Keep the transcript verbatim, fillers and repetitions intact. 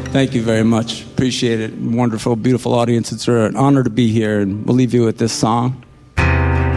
Thank you very much. Appreciate it. Wonderful, beautiful audience. It's an honor to be here, and we'll leave you with this song.